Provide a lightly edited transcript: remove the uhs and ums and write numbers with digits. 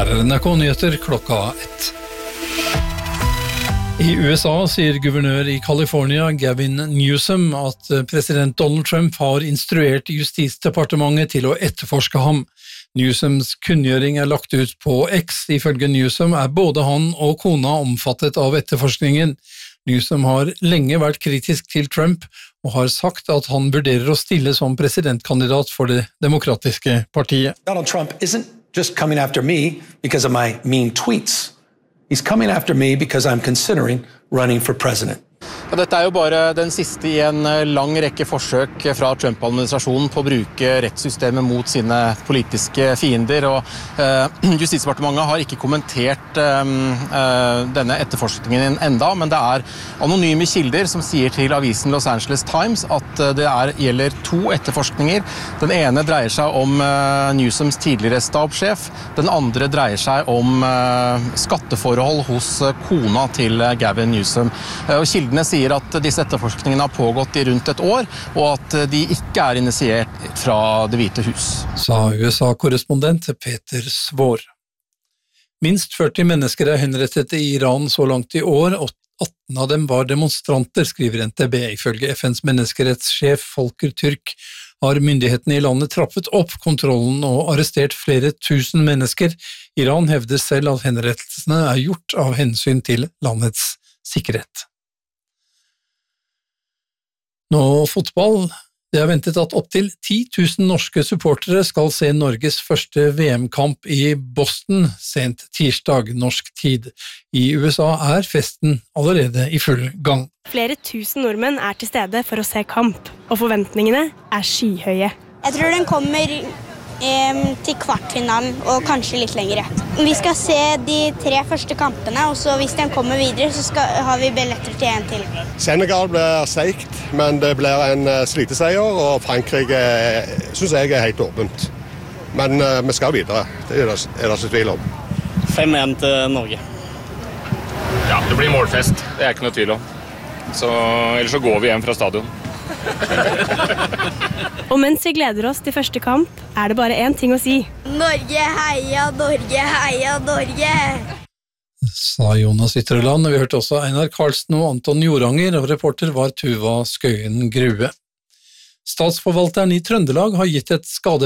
Her NRK-nyheter klokka 1. I USA sier guvernør i California, Gavin Newsom, at president Donald Trump har instruert Justisdepartementet til å etterforske ham. Newsoms kunngjøring lagt ut på X. Ifølge Newsom både han og kona omfattet av etterforskningen. Newsom har lenge vært kritisk til Trump, og har sagt at han vurderer å stille som presidentkandidat for det demokratiske partiet. Donald Trump isn't just coming after me because of my mean tweets. He's coming after me because I'm considering running for president. Dette jo bare den siste I en lang rekke forsøk fra Trump-administrasjonen på å bruke rettssystemet mot sine politiske fiender, og Justisdepartementet har ikke kommentert denne etterforskningen enda, men det anonyme kilder som sier til avisen Los Angeles Times at det gjelder 2 etterforskninger. Den ene dreier seg om Newsoms tidligere stabssjef, den andre dreier seg om skatteforhold hos kona til Gavin Newsom. Og kildene sier at disse etterforskningene har pågått I rundt et år, og at de ikke initiert fra Det hvite hus. Sa USA-korrespondent Peter Svår. Minst 40 mennesker henrettet I Iran så langt I år, og 18 av dem var demonstranter, skriver NTB. Ifølge FNs menneskerettssjef Volker Türk har myndighetene I landet trappet opp kontrollen og arrestert flere tusen mennesker. Iran hevder selv at henrettelsene gjort av hensyn til landets sikkerhet. Nå fotball. Det ventet at opp til 10 000 norske supportere skal se Norges første VM-kamp I Boston sent tirsdag norsk tid. I USA festen allerede I full gang. Flere tusen nordmenn til stede for å se kamp, og forventningene skyhøye. Jeg tror den kommer til kvartfinalen og kanskje litt lengre. Vi skal se de 3 første kampene, og så hvis den kommer videre, så har vi billetter til en til. Senegal blir seigt, men det blir en sliteseier, og Frankrike synes jeg helt åpent. Men vi skal videre, det det ikke tvil om. 5-1 til Norge. Ja, det blir målfest, det ikke noe tvil om. Ellers så går vi hjem fra stadion. Og mens vi gleder oss til første kamp, det bare en ting å si. Norge, heia, Norge, heia, Norge! Sa Jonas Ytterland. Vi hørte også Einar Karlsen og Anton Joranger, og reporter var Tuva Skøyen Grue. Statsforvalteren I Trøndelag har gitt et